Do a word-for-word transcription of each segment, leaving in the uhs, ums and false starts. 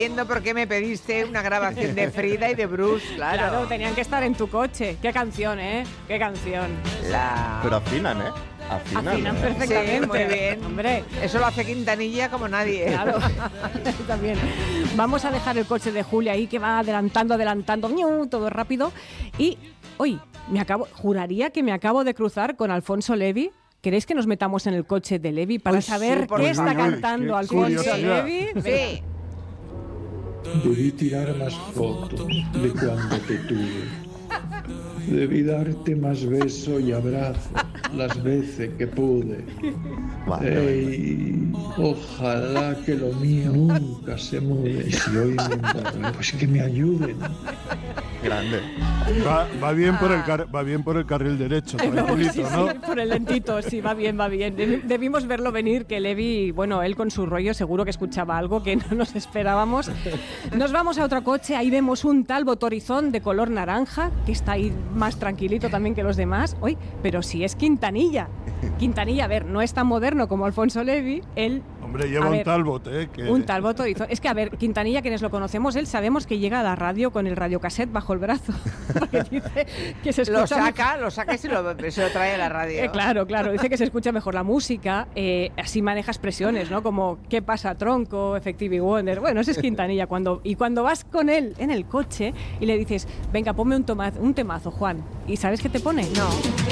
Entiendo por qué me pediste una grabación de Frida y de Bruce, claro. Claro, tenían que estar en tu coche. Qué canción, ¿eh? Qué canción. La... Pero afinan, ¿eh? Afinan, Afinan ¿eh? perfectamente. Sí, muy bien. Hombre. Eso lo hace Quintanilla como nadie. Claro, también. Vamos a dejar el coche de Julia ahí que va adelantando, adelantando, ¡niu! Todo rápido. Y hoy me acabo, juraría que me acabo de cruzar con Alfonso Levi. ¿Queréis que nos metamos en el coche de Levi para Pues saber sí, por qué favor. está cantando Qué Alfonso curiosidad. Levi? Sí. Debí tirar más fotos de cuando te tuve. Debí darte más beso y abrazo las veces que pude. Vale. Ey, ojalá que lo mío nunca se mude. Y si hoy me emborracho, pues que me ayuden. Grande. Va, va, bien por el car- va bien por el carril derecho, tranquilito, Sí, ¿no? sí, por el lentito, sí, va bien, va bien. Debi- Debimos verlo venir, que Levi, bueno, él con su rollo seguro que escuchaba algo que no nos esperábamos. Nos vamos a otro coche, ahí vemos un Talbot Horizon de color naranja, que está ahí más tranquilito también que los demás. Uy, pero si es Quintanilla. Quintanilla, a ver, no es tan moderno como Alfonso Levi, él... Hombre, lleva a un ver, Talbot, ¿eh? Que... Un Talbot Horizon. Es que, a ver, Quintanilla, quienes lo conocemos, él sabemos que llega a la radio con el radiocassette bajo el brazo. Porque dice que se escucha... Lo saca, lo saca y se lo, se lo trae a la radio. Eh, claro, claro, dice que se escucha mejor la música, eh, así maneja expresiones, ¿no? Como, ¿qué pasa, tronco? Effective Wonder. Bueno, ese es Quintanilla. Cuando, y cuando vas con él en el coche y le dices, venga, ponme un, toma, un temazo, Juan. ¿Y sabes qué te pone? No.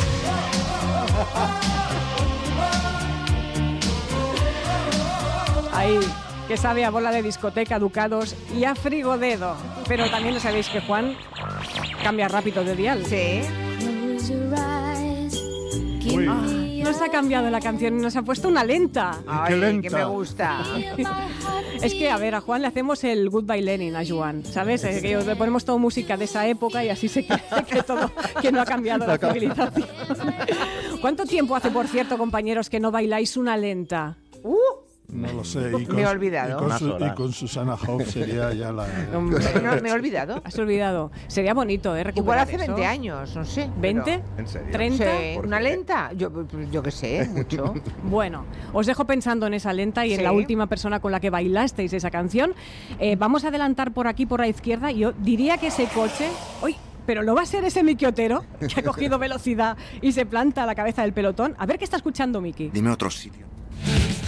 Ahí, que sabe a bola de discoteca, ducados y a frigodedo. Pero también lo sabéis que Juan cambia rápido de dial. Sí. Uy, Ah, nos ha cambiado la canción y nos ha puesto una lenta. Ay, lenta. que me gusta. Es que, a ver, a Juan le hacemos el Goodbye Lenin a Joan, ¿sabes? Es que le ponemos toda música de esa época y así se cree que todo, que no ha cambiado la civilización. ¿Cuánto tiempo hace, por cierto, compañeros, que no bailáis una lenta? Uh, no lo sé. Y Me he olvidado. Y con, Unas su- y horas. con Susana Hoff sería ya la... Hombre, no, me he olvidado. has olvidado. Sería bonito, ¿eh? Igual Recuperar hace eso. veinte años, no sé. ¿veinte? ¿En serio? pero- ¿treinta? Sí, ¿Por ¿una qué? lenta? Yo, yo qué sé, mucho. Bueno, os dejo pensando en esa lenta y en Sí. la última persona con la que bailasteis esa canción. Eh, vamos a adelantar por aquí, por la izquierda. Yo diría que ese coche... ¡Uy! Pero ¿lo va a ser ese Miki Otero que ha cogido velocidad y se planta a la cabeza del pelotón? A ver qué está escuchando Miki. Dime otro sitio.